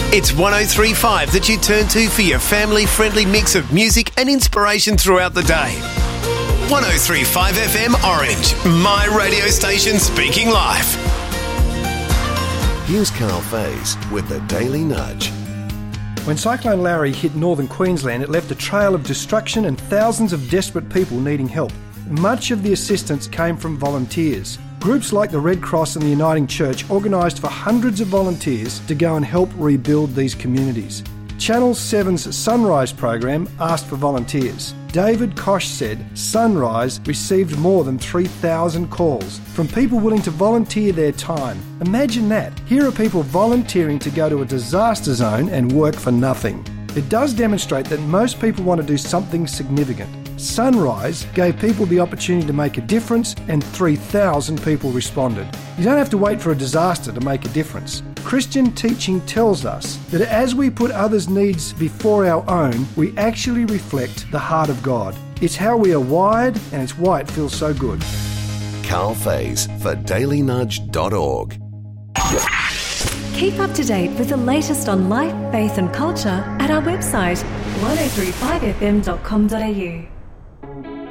It's 103.5 that you turn to for your family-friendly mix of music and inspiration throughout the day. 103.5 FM Orange, my radio station speaking live. Here's Carl Faze with the Daily Nudge. When Cyclone Larry hit northern Queensland, it left a trail of destruction and thousands of desperate people needing help. Much of the assistance came from volunteers. Groups like the Red Cross and the Uniting Church organised for hundreds of volunteers to go and help rebuild these communities. Channel 7's Sunrise program asked for volunteers. David Kosh said Sunrise received more than 3,000 calls from people willing to volunteer their time. Imagine that. Here are people volunteering to go to a disaster zone and work for nothing. It does demonstrate that most people want to do something significant. Sunrise gave people the opportunity to make a difference, and 3,000 people responded. You don't have to wait for a disaster to make a difference. Christian teaching tells us that as we put others' needs before our own, we actually reflect the heart of God. It's how we are wired, and it's why it feels so good. Carl Faze for dailynudge.org. Keep up to date with the latest on life, faith and culture at our website 1035fm.com.au.